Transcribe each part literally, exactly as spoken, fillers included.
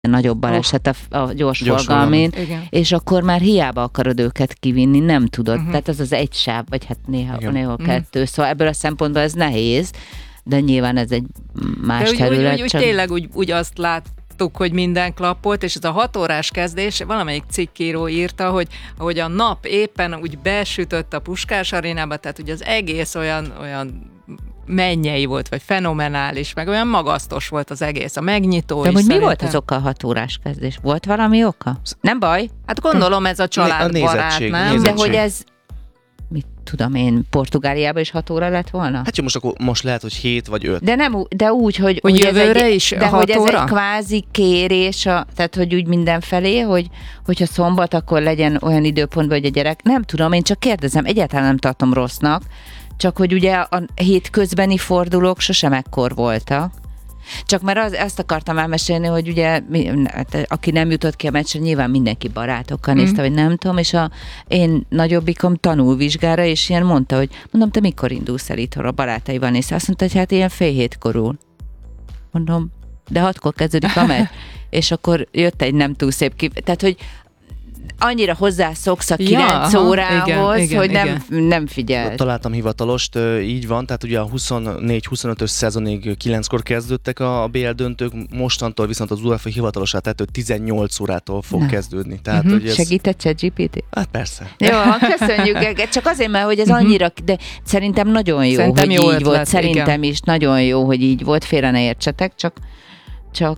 nagyobb baleset a, a gyorsforgalmén, és akkor már hiába akarod őket kivinni, nem tudod. Uh-huh. Tehát az az egy sáv, vagy hát néha, néha uh-huh. kettő. Szóval ebből a szempontból ez nehéz, de nyilván ez egy más de terület. Úgy, úgy, úgy tényleg úgy, úgy azt láttuk, hogy minden klappolt, és ez a hat órás kezdés, valamelyik cikkíró írta, hogy, hogy a nap éppen úgy besütött a Puskás arénába, tehát ugye az egész olyan, olyan mennyei volt, vagy fenomenális, meg olyan magasztos volt az egész, a megnyitó. De hogy mi volt az oka a hat órás kezdés? Volt valami oka? Nem baj. Hát gondolom ez a családbarát, nem? De hogy ez, mit tudom én, Portugáliában is hat óra lett volna? Hát jó, most, akkor, most lehet, hogy hét vagy öt. De, nem, de úgy, hogy... Hogy, hogy jövőre egy, is de hat hogy óra? ez egy kvázi kérés, a, tehát hogy úgy mindenfelé, hogy hogyha szombat, akkor legyen olyan időpontban, hogy a gyerek... Nem tudom, én csak kérdezem, egyáltalán nem tartom rossznak, csak hogy ugye a hétközbeni fordulók sosem ekkor voltak. Csak mert az, azt akartam elmesélni, hogy ugye aki nem jutott ki a meccsre, nyilván mindenki barátokkal nézte, mm. vagy nem tudom, és a én nagyobbikom tanul vizsgára, és ilyen mondta, hogy mondom, te mikor indulsz el itthon, a barátaival nézve? Azt mondta, hogy hát ilyen fél hétkorul. Mondom, de hatkor kezdődik a meccs. És akkor jött egy nem túl szép kép. Tehát, hogy annyira hozzászoksz a kilenc ja, órához, igen, hogy igen, nem, igen. nem figyel. Találtam hivatalost, így van, tehát ugye a huszonnégy huszonötös szezonig kilenckor kezdődtek a bé el döntők, mostantól viszont az UEFA hivatalosát tett, hogy tizennyolc órától fog Na. kezdődni. Tehát, uh-huh. hogy ez... Segített ChatGPT? Hát persze. Jó, köszönjük, csak azért, mert hogy ez annyira, de szerintem nagyon jó, szerintem hogy jó így ötlet, volt. Szerintem igen. is nagyon jó, hogy így volt, félre ne értsetek, csak, csak,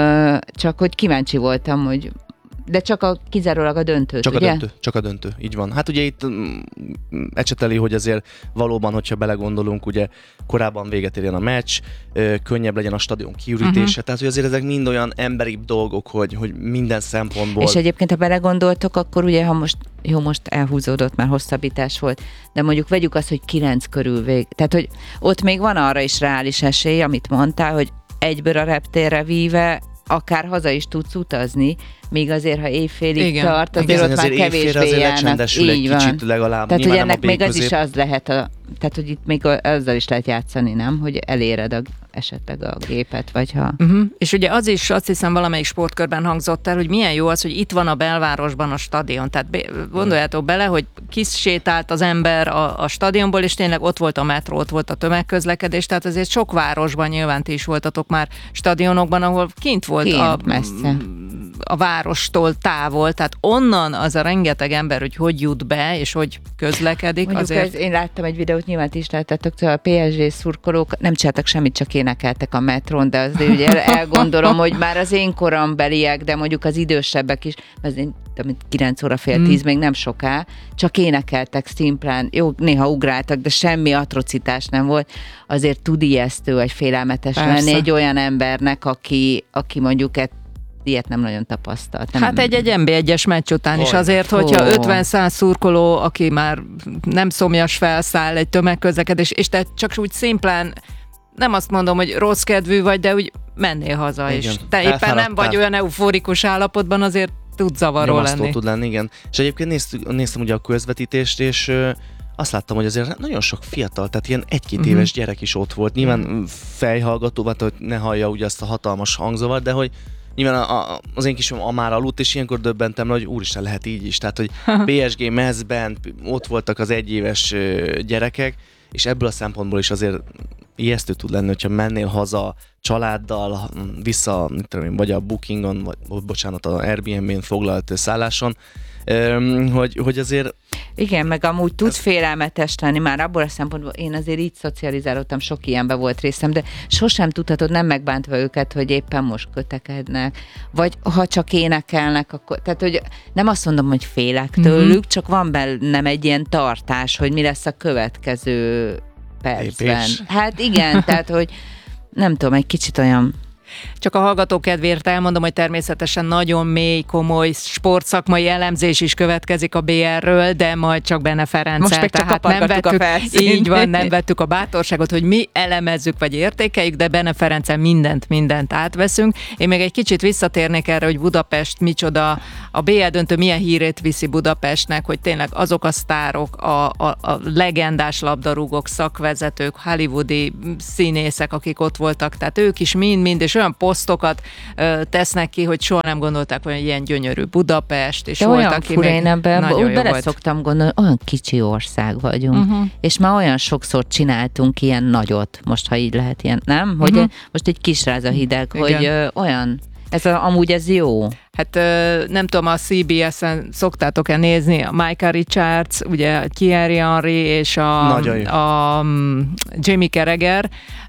csak hogy kíváncsi voltam, hogy de csak a kizárólag a döntőt, csak ugye? a döntő, csak a döntő, így van. Hát ugye itt ecseteli, hogy azért valóban, hogyha belegondolunk, ugye korábban véget érjen a meccs, könnyebb legyen a stadion kiürítése, uh-huh. tehát hogy azért ezek mind olyan emberibb dolgok, hogy, hogy minden szempontból... És egyébként, ha belegondoltok, akkor ugye, ha most, jó, most elhúzódott, már hosszabbítás volt, de mondjuk vegyük azt, hogy kilenc körül vég. Tehát, hogy ott még van arra is reális esély, amit mondtál, hogy egyből a reptérre víve akár haza is tudsz utazni, még azért, ha éjfélig igen, tart, azért igen, ott azért már kevésbé járnak. Így van. Kicsit legalább. Tehát, hogy ennek még az is az lehet, a, tehát, hogy itt még azzal is lehet játszani, nem? Hogy eléred a, esetleg a gépet, vagy ha... Uh-huh. És ugye az is, azt hiszem, valamelyik sportkörben hangzott el, hogy milyen jó az, hogy itt van a belvárosban a stadion. Tehát be, gondoljátok bele, hogy kisétált az ember a, a stadionból, és tényleg ott volt a metró, ott volt a tömegközlekedés, tehát azért sok városban nyilván ti is voltatok már stadionokban, ahol kint volt kint, a, messze. a várostól távol, tehát onnan az a rengeteg ember, hogy hogy jut be, és hogy közlekedik. Mondjuk azért... ez, én láttam egy videót, nyilván ti is láttátok, szóval a pé es gé szurkolók nem csináltak semmit, csak énekeltek a metrón, de azért ugye elgondolom, hogy már az én korambeliek, de mondjuk az idősebbek is, az én kilenc óra fél tíz, hmm. még nem soká, csak énekeltek szimplán, jó, néha ugráltak, de semmi atrocitás nem volt. Azért tud ijesztő, vagy félelmetes Persze. lenni egy olyan embernek, aki, aki mondjuk egy ilyet nem nagyon tapasztalt. Nem... Hát egy-egy en bé egyes meccs után is azért, hogyha ötven-száz szurkoló, aki már nem szomjas felszáll egy tömegközlekedés, és te csak úgy szimplán, nem azt mondom, hogy rossz kedvű vagy, de úgy mennél haza, igen. és te éppen nem vagy olyan euforikus állapotban, azért tud zavaró lenni. tud lenni, igen. És egyébként néztük, néztem ugye a közvetítést, és ö, azt láttam, hogy azért nagyon sok fiatal, tehát ilyen egy-két uh-huh. éves gyerek is ott volt. Nyilván uh-huh. fejhallgató, hát, hogy ne hallja ugye azt a hatalmas hangzavart, de hogy nyilván a, a, az én kisem a már aludt, és ilyenkor döbbentem, hogy úristen, lehet így is. Tehát, hogy pé es gé mezben ott voltak az egyéves gyerekek, és ebből a szempontból is azért ijesztő tud lenni, hogyha mennél haza családdal, vissza, vagy a Bookingon, vagy bocsánat, a Airbnb-n foglalt szálláson, hogy, hogy azért... Igen, meg amúgy tud ez... félelmetes lenni, már abból a szempontból én azért így szocializálódtam, sok ilyenben volt részem, de sosem tudhatod, nem megbántva őket, hogy éppen most kötekednek, vagy ha csak énekelnek, akkor, tehát hogy nem azt mondom, hogy félek tőlük, mm-hmm. csak van bennem egy ilyen tartás, hogy mi lesz a következő percben. Lépés. Hát igen, tehát hogy nem tudom, egy kicsit olyan... Csak a hallgató kedvéért elmondom, hogy természetesen nagyon mély, komoly sportszakmai elemzés is következik a bé er-ről, de majd csak Bene Ferenccel. Most meg csak tehát nem vettük, a felszínt. Így van, nem vettük a bátorságot, hogy mi elemezzük vagy értékeljük, de Bene Ferenccel mindent, mindent átveszünk. Én még egy kicsit visszatérnék erre, hogy Budapest micsoda, a bé el döntő milyen hírét viszi Budapestnek, hogy tényleg azok a sztárok, a, a, a legendás labdarúgók, szakvezetők, hollywoodi színészek, akik ott voltak, tehát ők is mind-mind, és olyan posztokat ö, tesznek ki, hogy soha nem gondolták, hogy ilyen gyönyörű Budapest, és de volt, olyan aki fura, még én ebben nagyon úgy jó bele volt. szoktam gondolni, olyan kicsi ország vagyunk, Uh-huh. és már olyan sokszor csináltunk ilyen nagyot, most ha így lehet ilyen, nem? Hogy Uh-huh. most egy kisráz a hideg, Igen. hogy ö, olyan, ez a, amúgy ez jó. Hát ö, nem tudom, a cé bé es-en szoktátok-e nézni, a Micah Richards, ugye a Thierry Henry és a, Nagyon jó. a, a Jamie Carragher,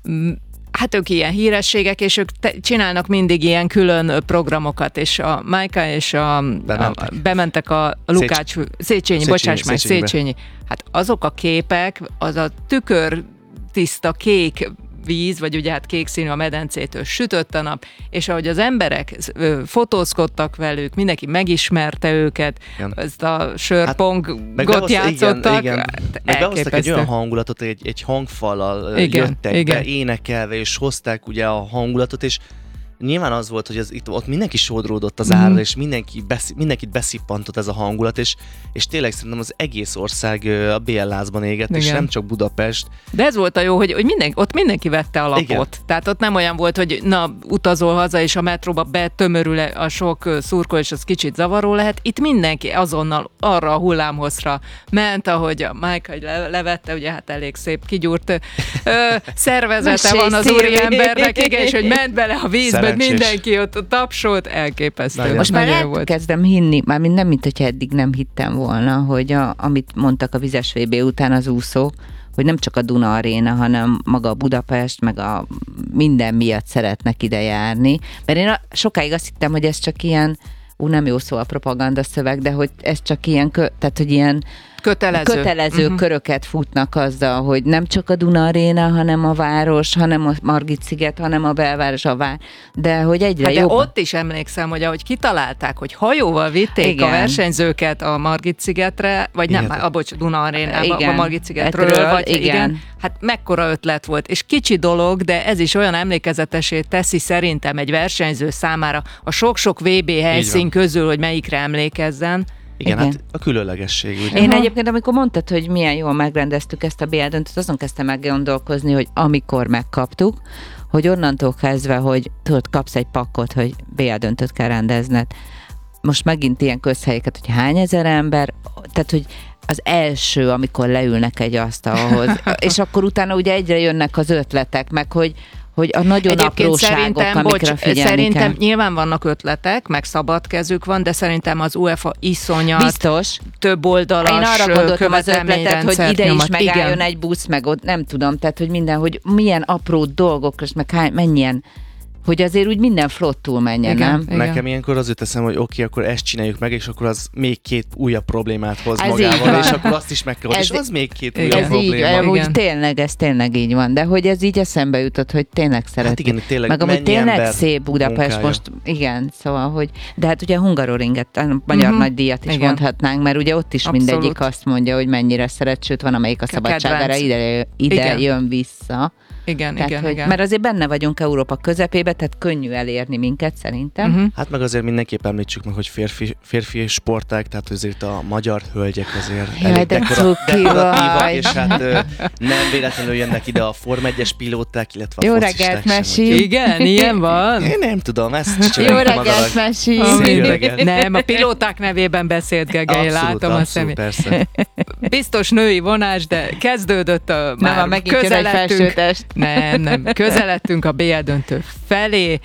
hát ők ilyen hírességek, és ők te, csinálnak mindig ilyen külön programokat, és a Micah és a, Bementek. a bementek a Lukács, Széchenyi, Széchenyi, bocsáss meg, Széchenybe. Széchenyi. Hát azok a képek, az a tükör tiszta kék víz, vagy ugye hát kék színű a medencétől sütött a nap, és ahogy az emberek ö, fotózkodtak velük, mindenki megismerte őket, Igen. ezt a sörpongot Meg hát, behozta- játszottak, igen, igen. hát Meg behoztak egy elképesztő. olyan hangulatot, egy, egy hangfallal Igen, jöttek igen. be, énekelve, és hozták ugye a hangulatot, és nyilván az volt, hogy az, itt, ott mindenki sodródott az árra, Mhm. és mindenki beszi, mindenkit beszippantott ez a hangulat, és, és tényleg szerintem az egész ország ö, a bé el lázban égett, és Igen. nem csak Budapest. De ez volt a jó, hogy, hogy minden, ott mindenki vette a lapot. Igen. Tehát ott nem olyan volt, hogy na, utazol haza, és a metróba betömörül a sok ö, szurkol, és az kicsit zavaró lehet. Itt mindenki azonnal arra a hullámhozra ment, ahogy a Mike le, levette, ugye hát elég szép kigyúrt ö, szervezete Mesélj van az szépen. úriembernek, igen, és hogy ment bele a vízbe, Szerencsés. mindenki ott tapsolt, elképesztő. Nagyon. Most már Nagyon jó volt. elkezdem hinni, mármint nem, mint hogyha eddig nem hittem volna, hogy a, amit mondtak a vizes vé bé után az úszók, hogy nem csak a Duna Aréna, hanem maga a Budapest, meg a minden miatt szeretnek ide járni. Mert én a, sokáig azt hittem, hogy ez csak ilyen, ú, nem jó szó a propaganda szöveg, de hogy ez csak ilyen, kö, tehát hogy ilyen Kötelező. kötelező Mhm. köröket futnak azzal, hogy nem csak a Duna Aréna, hanem a város, hanem a Margit-sziget, hanem a belváros, a vár, de hogy egyre Hát de jobban. ott is emlékszem, hogy ahogy kitalálták, hogy hajóval vitték Igen. a versenyzőket a Margit-szigetre, vagy nem, Igen. a bocs, Duna Arénába, Igen. a Margit-szigetről, Ettől, vagy igen. igen. igen. Hát mekkora ötlet volt, és kicsi dolog, de ez is olyan emlékezetesé teszi szerintem egy versenyző számára a sok-sok vé bé helyszín van. közül, hogy melyikre emlékezzen. Igen, Igen. hát a különlegesség, ugye? Én Aha. egyébként, amikor mondtad, hogy milyen jól megrendeztük ezt a bé el döntőt, azon kezdtem meggondolkozni, hogy amikor megkaptuk, hogy onnantól kezdve, hogy tudod, kapsz egy pakkot, hogy bé el döntőt kell rendezned. Most megint ilyen közhelyeket, hogy hány ezer ember, tehát, hogy az első, amikor leülnek egy asztalhoz, és akkor utána ugye egyre jönnek az ötletek, meg hogy, hogy a nagyon Egyébként apróságok, szerintem, amikre bocs, figyelni szerintem kell. nyilván vannak ötletek, meg szabad kezük van, de szerintem az UEFA iszonyat Biztos. több oldalas Én arra gondoltam az ötletet, hogy követelményrendszert ide is nyomat. megálljon Igen. egy busz, meg ott nem tudom, tehát hogy minden, hogy milyen apró dolgok, és meg hány, mennyien, hogy azért úgy minden flottul menjen, Igen. nem? Igen. Nekem ilyenkor az jut eszem, hogy oké, akkor ezt csináljuk meg, és akkor az még két újabb problémát hoz Ez így magával, van. és akkor azt is meg kell, és Ez- az még két Igen. újabb Ez így, probléma. amúgy Igen. tényleg, ez tényleg így van, de hogy ez így eszembe jutott, hogy tényleg Hát szeretik. igen, tényleg Meg amúgy mennyi tényleg ember szép Budapest munkája. most, igen, szóval, hogy, de hát ugye a Hungaroringet, a magyar Mhm. nagy díjat is Igen. mondhatnánk, mert ugye ott is Abszolút. mindegyik azt mondja, hogy mennyire szeret, sőt van, amelyik a Kedvenc. szabadságára ide, ide Igen. jön vissza. Igen, Tehát, igen, hogy, igen. Mert azért benne vagyunk Európa közepébe, tehát könnyű elérni minket szerintem. Uh-huh. Hát meg azért mindenképp említsük meg, hogy férfi, férfi sportág, tehát azért a magyar hölgyek azért Jaj, elég de dekora, cuki dekoratívak, vagy. és hát ö, nem véletlenül jönnek ide a Form egyes pilóták, illetve a Jó focisták reggelt, sem, Mesi! úgyhogy- Igen, ilyen van. Én nem tudom, ezt csak Jó a reggelt, madarak. Mesi! Szép jó reggelt. Nem, a pilóták nevében beszélt Gegely, Abszolút, látom a abszolút, szemét. persze. Biztos női vonás, de kezdődött a Nem, már már megint jön egy közeledtünk. felsőtest. Nem, nem, közelettünk a bé el döntő felé,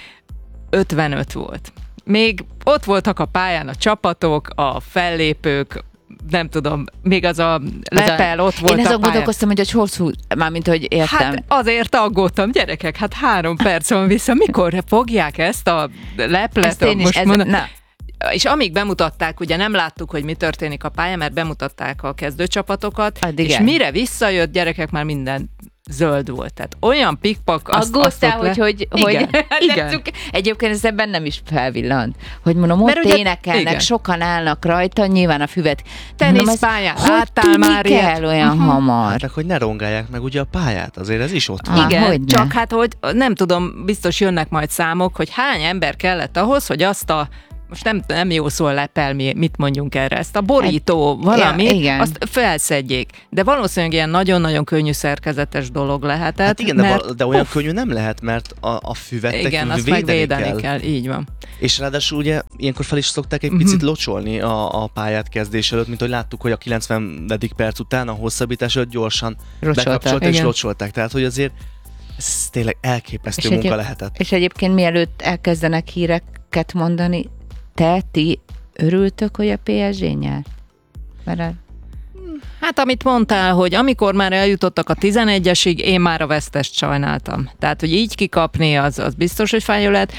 ötvenöt volt. Még ott voltak a pályán a csapatok, a fellépők, nem tudom, még az a lepel ott volt Én a azon pályán. gondolkoztam, hogy hogy hosszú, mármint, hogy értem. Hát azért aggódtam, gyerekek, hát három perc van vissza, mikor fogják ezt a leplet, Ezt én is, most ez, mondani? na, És amíg bemutatták, ugye nem láttuk, hogy mi történik a pályán, mert bemutatták a kezdőcsapatokat, Addig és el. mire visszajött, gyerekek, már minden zöld volt. Tehát olyan pikpak, azt, azt aggódtál, ott le... hogy, hogy, Igen, hogy igen. De egyébként ez bennem is felvillant, hogy mondom, ott Mert ugye- énekelnek, igen. sokan állnak rajta, nyilván a füvet. Teniszpályán Mondom, ez láttál hogy már tűnik ilyet? el olyan Mhm. hamar? Hát, hogy ne rongálják meg ugye a pályát, azért ez is ott van. Á, Igen, hogyne. csak hát, hogy nem tudom, biztos jönnek majd számok, hogy hány ember kellett ahhoz, hogy azt a most nem, nem jó szól lepel, mi, mit mondjunk erre, ezt a borító valami, ja, igen. azt felszedjék. De valószínűleg ilyen nagyon-nagyon könnyű szerkezetes dolog lehetett. Hát igen, mert, de, de olyan uff, könnyű nem lehet, mert a, a füvet igen, azt védeni megvédeni kell. kell. Így van. És ráadásul ugye ilyenkor fel is szokták egy Mhm. picit locsolni a, a pályát kezdés előtt, mint hogy láttuk, hogy a kilencvenedik perc után a hosszabbítás előtt gyorsan Rocsolták. bekapcsolták és Igen. locsolták. Tehát, hogy azért ez tényleg elképesztő És munka egyéb- lehetett. És egyébként mielőtt elkezdenek híreket mondani, te, ti örültök, hogy a pé es gé nyert? Mert a- Hát amit mondtál, hogy amikor már eljutottak a tizenegyesig, én már a vesztest sajnáltam. Tehát, hogy így kikapni, az, az biztos, hogy fájó lehet.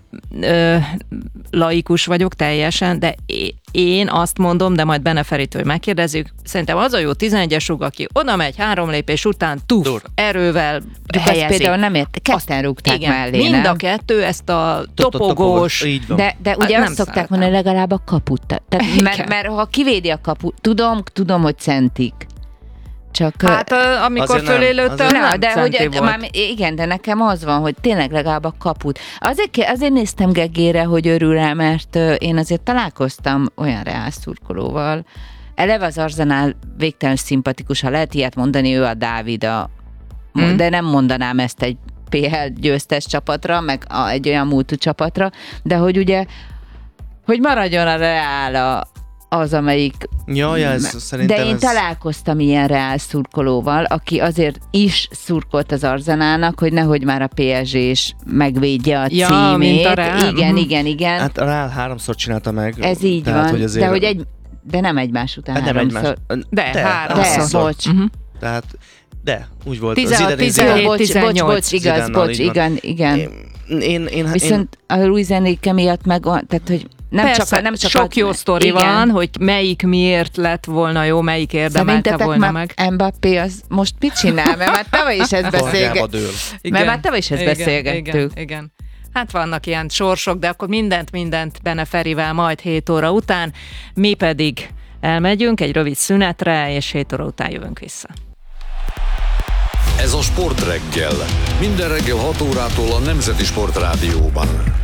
Ö, laikus vagyok teljesen, de é- én azt mondom, de majd Beneferitől megkérdezzük, szerintem az a jó tizenegyes rúg, aki oda megy három lépés után, tuf, Dur. erővel De ezt helyezik. például nem ért, ketten rúgták Igen, mellé, mind nem? a kettő ezt a Topogós. topogós, Így van. De, de ugye Nem azt szokták szeretem. mondani, hogy legalább a kaput. te- Tehát, mert, Igen. mert ha kivédi a kaput, tudom, tudom, hogy centik. Csak... hát ö, amikor Azért nem, fölélődtem, azért nem, Na, de centi hogy, volt. már, igen, de nekem az van, hogy tényleg legalább a kaput. Azért, ké- azért néztem Gegére, hogy örül rá, mert ö, én azért találkoztam olyan Reál szurkolóval. Eleve az Arsenal végtelen szimpatikus, ha lehet ilyet mondani, ő a Dávid, a, Hmm. de nem mondanám ezt egy pé el győztes csapatra, meg a, egy olyan múltú csapatra, de hogy ugye, hogy maradjon a Reál a, az, amelyik Ja, ja, ez, szerintem de én ez... találkoztam ilyen Reál szurkolóval, aki azért is szurkolt az Arzenálnak, hogy nehogy már a pé es gé is megvédje a Ja, címét. mint a Real. Igen, Mhm. igen, igen. Hát a Real háromszor csinálta meg. Ez így tehát, van. Hogy azért... De hogy egy, de nem egymás után Hát nem háromszor. egymás. De, három. De, háromszor. bocs. Uh-huh. Tehát, de, úgy volt. Tizenhat, Zidane- tizenhét, Jó, bocs, bocs, tizennyolc. bocs, igaz, Zidannal, bocs, így van. igen, igen. Én, én, én, Viszont a Luis Enrique miatt meg, olyan- tehát hogy nem Persze, csak, a- nem csak sok a, jó sztori igen. van, hogy melyik miért lett volna jó, melyik érdemelte Szerintetek volna már meg. Mbappé az most mit csinál? Mert már tavaly is ezt Vargába beszélgettük. dől. Mert már tavaly is ezt igen, beszélgettük. Igen, igen. Hát vannak ilyen sorsok, de akkor mindent, mindent Bene Ferivel majd hét óra után. Mi pedig elmegyünk egy rövid szünetre, és hét óra után jövünk vissza. Ez a Sportreggel. Minden reggel hat órától a Nemzeti Sportrádióban.